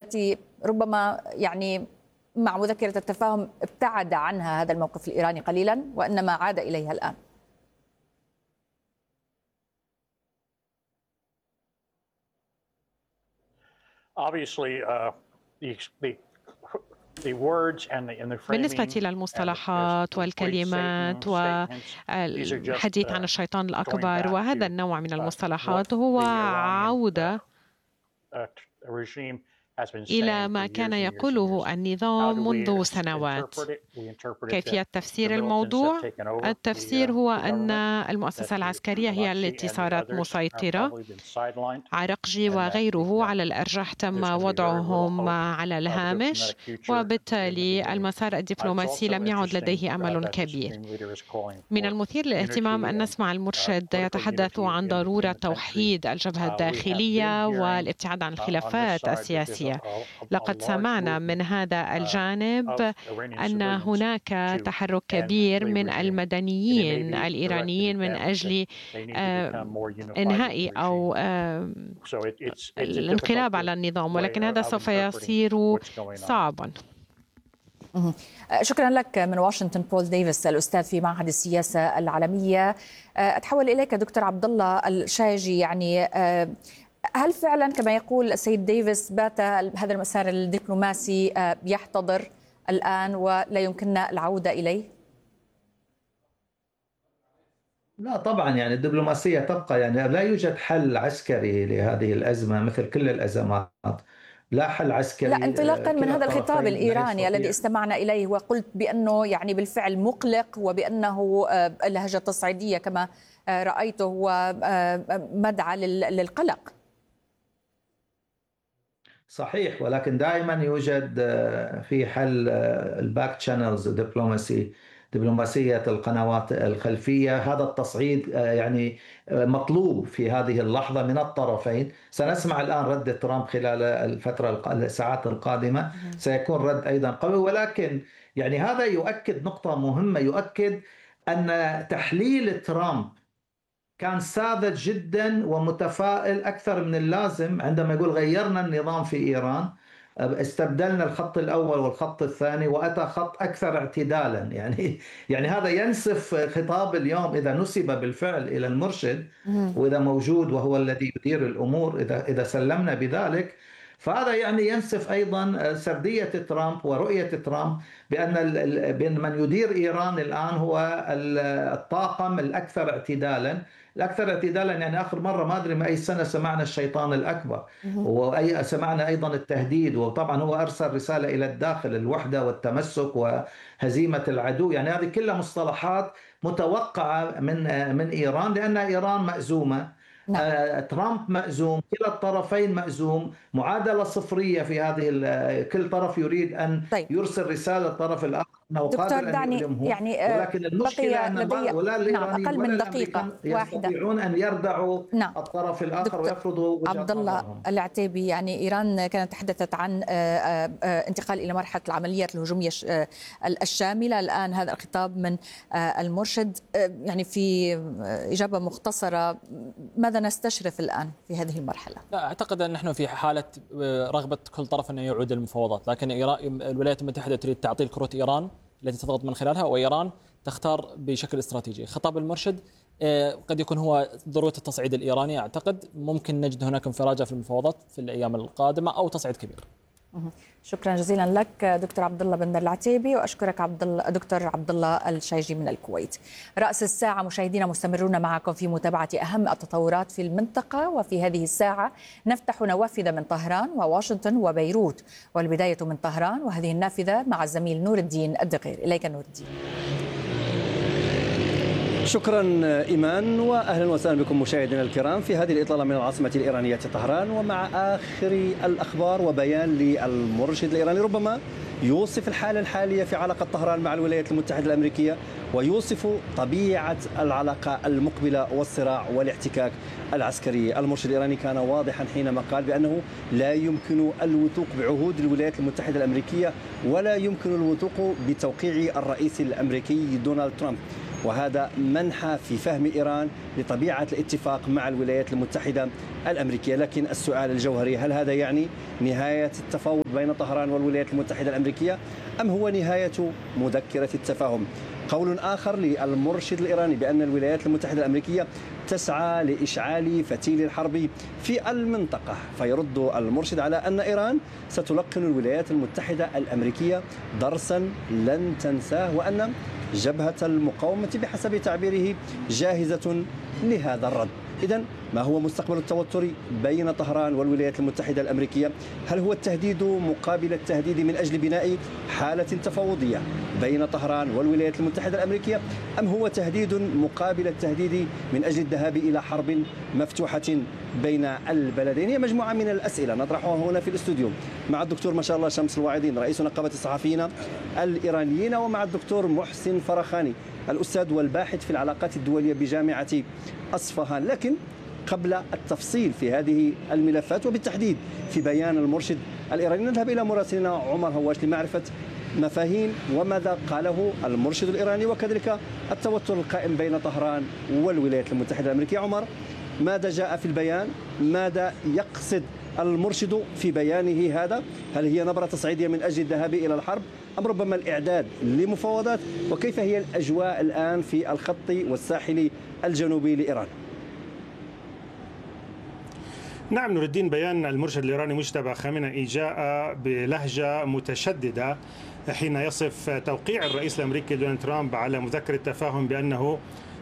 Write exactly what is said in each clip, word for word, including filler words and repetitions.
التي ربما يعني مع مذكرة التفاهم ابتعد عنها هذا الموقف الإيراني قليلا وإنما عاد إليها الآن؟ Obviously, uh, the, the بالنسبة للمصطلحات والكلمات والحديث عن الشيطان الأكبر وهذا النوع من المصطلحات هو عودة إلى ما كان يقوله النظام منذ سنوات. كيفية تفسير الموضوع؟ التفسير هو أن المؤسسة العسكرية هي التي صارت مسيطرة. عرقجي وغيره على الأرجح تم وضعهم على الهامش، وبالتالي المسار الدبلوماسي لم يعد لديه أمل كبير. من المثير للاهتمام أن نسمع المرشد يتحدث عن ضرورة توحيد الجبهة الداخلية والابتعاد عن الخلافات السياسية. لقد سمعنا من هذا الجانب أن هناك تحرك كبير من المدنيين الإيرانيين من أجل إنهاء أو الانقلاب على النظام، ولكن هذا سوف يصير صعبا. شكرا لك. من واشنطن بول ديفيس الأستاذ في معهد السياسة العالمية. أتحول إليك دكتور عبد الله الشايجي. يعني هل فعلا كما يقول السيد ديفيس بات هذا المسار الدبلوماسي يحتضر الآن ولا يمكننا العودة إليه؟ لا طبعا، يعني الدبلوماسية تبقى، يعني لا يوجد حل عسكري لهذه الأزمة مثل كل الأزمات. لا حل عسكري. لا، انطلاقا من هذا الخطاب الإيراني الذي استمعنا إليه وقلت بأنه يعني بالفعل مقلق وبأنه اللهجة التصعيدية كما رأيته ومدعى للقلق. صحيح، ولكن دائما يوجد في حل الباك تشانلز دبلوماسي، دبلوماسية القنوات الخلفية. هذا التصعيد يعني مطلوب في هذه اللحظة من الطرفين. سنسمع الآن رد ترامب خلال الفترة الساعات القادمة، سيكون رد أيضا قوي، ولكن يعني هذا يؤكد نقطة مهمة، يؤكد أن تحليل ترامب كان ساذج جدا ومتفائل أكثر من اللازم عندما يقول غيرنا النظام في إيران، استبدلنا الخط الأول والخط الثاني وأتى خط أكثر اعتدالا. يعني يعني هذا ينسف خطاب اليوم إذا نسب بالفعل إلى المرشد وإذا موجود وهو الذي يدير الأمور، إذا إذا سلمنا بذلك، فهذا يعني ينسف أيضا سردية ترامب ورؤية ترامب بأن من يدير إيران الآن هو الطاقم الأكثر اعتدالا. الأكثر اعتدالا يعني آخر مرة ما أدري ما أي سنة سمعنا الشيطان الأكبر، وأي سمعنا أيضا التهديد، وطبعا هو أرسل رسالة إلى الداخل الوحدة والتمسك وهزيمة العدو. يعني هذه كلها مصطلحات متوقعة من من إيران، لأن إيران مأزومة. نعم. ترامب مأزوم، كلا الطرفين مأزوم، معادلة صفرية في هذه. كل طرف يريد أن طيب. يرسل رسالة للطرف الآخر أنه قادر أن يلمه، يعني ولكن المشكلة أن ولا نعم أقل من دقيقة واحدة يستطيعون أن يردعوا نعم. الطرف الآخر ويفرضوا وجهة عبد الله العتيبي. يعني إيران كانت تحدثت عن انتقال إلى مرحلة العمليات الهجومية الشاملة. الآن هذا الخطاب من المرشد، يعني في إجابة مختصرة ماذا نستشرف الآن في هذه المرحلة؟ لا أعتقد أن نحن في حالة رغبة كل طرف أن يعود المفاوضات، لكن الولايات المتحدة تريد تعطيل كرة إيران التي تضغط من خلالها، وإيران تختار بشكل استراتيجي. خطاب المرشد قد يكون هو ضرورة التصعيد الإيراني. أعتقد ممكن نجد هناك انفراجة في المفاوضات في الأيام القادمة أو تصعيد كبير. شكرا جزيلا لك دكتور عبد الله بندر العتيبي، واشكرك عبد الله دكتور عبد الله الشايجي من الكويت. رأس الساعة مشاهدينا مستمرون معكم في متابعة أهم التطورات في المنطقة، وفي هذه الساعة نفتح نوافذ من طهران وواشنطن وبيروت، والبداية من طهران وهذه النافذة مع الزميل نور الدين الدقير. إليك نور الدين. شكرا إيمان، وأهلا وسهلا بكم مشاهدينا الكرام في هذه الإطلالة من العاصمة الإيرانية طهران، ومع آخر الأخبار وبيان للمرشد الإيراني ربما يوصف الحالة الحالية في علاقة طهران مع الولايات المتحدة الأمريكية، ويوصف طبيعة العلاقة المقبلة والصراع والاحتكاك العسكري. المرشد الإيراني كان واضحا حينما قال بأنه لا يمكن الوثوق بعهود الولايات المتحدة الأمريكية ولا يمكن الوثوق بتوقيع الرئيس الأمريكي دونالد ترامب. وهذا منحى في فهم إيران لطبيعة الاتفاق مع الولايات المتحدة الأمريكية. لكن السؤال الجوهري، هل هذا يعني نهاية التفاوض بين طهران والولايات المتحدة الأمريكية أم هو نهاية مذكرة التفاهم؟ قول آخر للمرشد الإيراني بأن الولايات المتحدة الأمريكية تسعى لإشعال فتيل الحرب في المنطقة، فيرد المرشد على أن إيران ستلقن الولايات المتحدة الأمريكية درسا لن تنساه، وأن جبهة المقاومة بحسب تعبيره جاهزة لهذا الرد. إذن ما هو مستقبل التوتر بين طهران والولايات المتحدة الأمريكية؟ هل هو التهديد مقابل التهديد من أجل بناء حالة تفاوضية بين طهران والولايات المتحدة الأمريكية، أم هو تهديد مقابل التهديد من أجل الذهاب إلى حرب مفتوحة بين البلدين؟ هي مجموعة من الأسئلة نطرحها هنا في الاستوديو مع الدكتور ما شاء الله شمس الواعدين رئيس نقابة الصحفيين الإيرانيين، ومع الدكتور محسن فرخاني الأستاذ والباحث في العلاقات الدولية بجامعة أصفهان. لكن قبل التفصيل في هذه الملفات وبالتحديد في بيان المرشد الإيراني، نذهب إلى مراسلنا عمر هواش لمعرفة مفاهيم وماذا قاله المرشد الإيراني وكذلك التوتر القائم بين طهران والولايات المتحدة الأمريكية. عمر، ماذا جاء في البيان؟ ماذا يقصد المرشد في بيانه هذا؟ هل هي نبرة تصعيدية من أجل الذهاب إلى الحرب أم ربما الإعداد لمفاوضات؟ وكيف هي الأجواء الآن في الخط والساحل الجنوبي لإيران؟ نعم نور الدين، بيان المرشد الإيراني مجتبى خامنئي جاء بلهجة متشددة حين يصف توقيع الرئيس الأمريكي دونالد ترامب على مذكرة تفاهم بأنه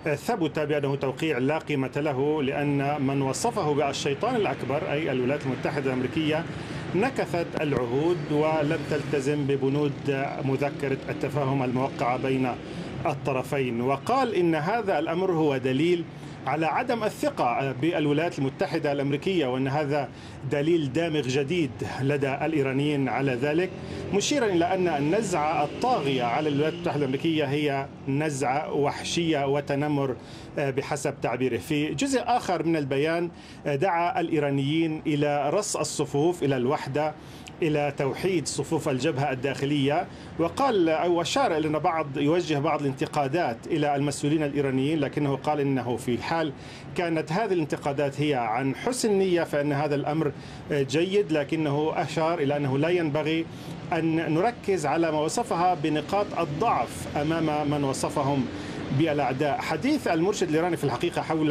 ثبت بأنه توقيع لا قيمة له، لأن من وصفه بالشيطان الأكبر أي الولايات المتحدة الأمريكية نكثت العهود ولم تلتزم ببنود مذكرة التفاهم الموقعة بين الطرفين، وقال إن هذا الأمر هو دليل على عدم الثقة بالولايات المتحدة الأمريكية، وأن هذا دليل دامغ جديد لدى الإيرانيين على ذلك، مشيرا إلى أن النزعة الطاغية على الولايات المتحدة الأمريكية هي نزعة وحشية وتنمر بحسب تعبيره. في جزء آخر من البيان دعا الإيرانيين إلى رص الصفوف، إلى الوحدة، إلى توحيد صفوف الجبهة الداخلية، وقال أو أشار إلى أن بعض يوجه بعض الانتقادات إلى المسؤولين الإيرانيين، لكنه قال إنه في الحال كانت هذه الانتقادات هي عن حسن نية فإن هذا الأمر جيد، لكنه أشار إلى أنه لا ينبغي أن نركز على ما وصفها بنقاط الضعف أمام من وصفهم بالأعداء. حديث المرشد الإيراني في الحقيقة حول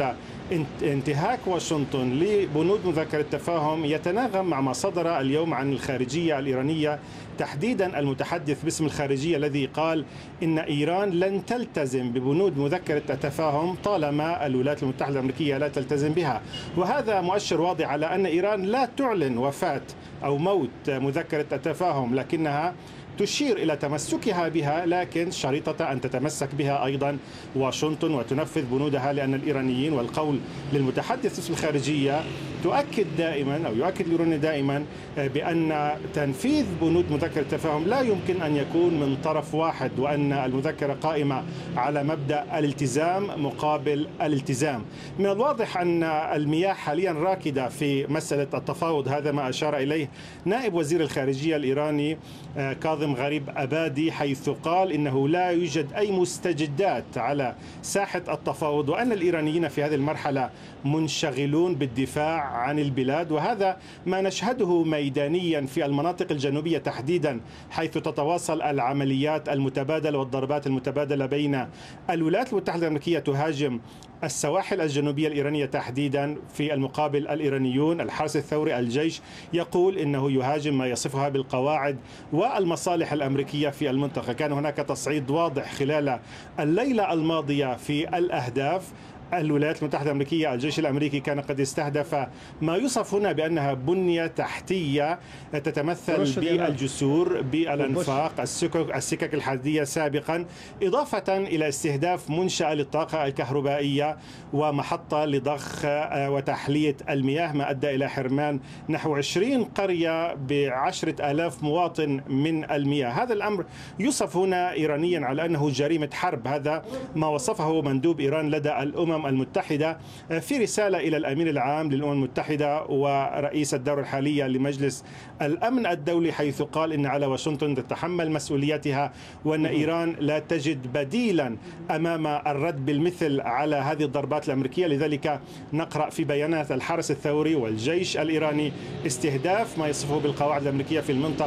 انتهاك واشنطن لبنود مذكرة التفاهم يتناغم مع ما صدر اليوم عن الخارجية الإيرانية، تحديدا المتحدث باسم الخارجية الذي قال إن إيران لن تلتزم ببنود مذكرة التفاهم طالما الولايات المتحدة الأمريكية لا تلتزم بها، وهذا مؤشر واضح على أن إيران لا تعلن وفاة أو موت مذكرة التفاهم، لكنها تشير إلى تمسكها بها، لكن شريطة أن تتمسك بها أيضا واشنطن وتنفذ بنودها، لأن الإيرانيين والقول للمتحدث باسم الخارجية تؤكد دائما أو يؤكد الإيراني دائما بأن تنفيذ بنود مذكرة التفاهم لا يمكن أن يكون من طرف واحد، وأن المذكرة قائمة على مبدأ الالتزام مقابل الالتزام. من الواضح أن المياه حاليا راكدة في مسألة التفاوض، هذا ما أشار إليه نائب وزير الخارجية الإيراني كاظم غريب أبادي، حيث قال إنه لا يوجد أي مستجدات على ساحة التفاوض، وأن الإيرانيين في هذه المرحلة منشغلون بالدفاع عن البلاد، وهذا ما نشهده ميدانيا في المناطق الجنوبية تحديدا، حيث تتواصل العمليات المتبادلة والضربات المتبادلة بين الولايات المتحدة الأمريكية تهاجم السواحل الجنوبية الإيرانية تحديدا، في المقابل الإيرانيون الحرس الثوري الجيش يقول إنه يهاجم ما يصفها بالقواعد والمصالح الأمريكية في المنطقة. كان هناك تصعيد واضح خلال الليلة الماضية في الأهداف. الولايات المتحدة الأمريكية الجيش الأمريكي كان قد استهدف ما يوصف هنا بأنها بنية تحتية تتمثل بالجسور، بالأنفاق، السكك, السكك الحديدية سابقا، إضافة إلى استهداف منشأة للطاقة الكهربائية ومحطة لضخ وتحلية المياه، ما أدى إلى حرمان نحو عشرين قرية بعشرة آلاف مواطن من المياه. هذا الأمر يوصف هنا إيرانيا على أنه جريمة حرب، هذا ما وصفه مندوب إيران لدى الأمم الأمم المتحدة في رسالة إلى الأمين العام للأمم المتحدة ورئيس الدورة الحالية لمجلس الأمن الدولي، حيث قال إن على واشنطن تتحمل مسؤوليتها وأن إيران لا تجد بديلا أمام الرد بالمثل على هذه الضربات الأمريكية. لذلك نقرأ في بيانات الحرس الثوري والجيش الإيراني استهداف ما يصفه بالقواعد الأمريكية في المنطقة